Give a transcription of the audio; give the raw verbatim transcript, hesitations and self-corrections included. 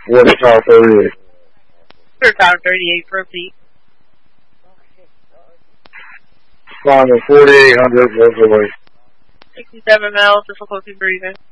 What is Tower thirty-eight? Tower thirty-eight, proceed. Final forty-eight hundred, goes away. sixty-seven miles, difficulty breathing.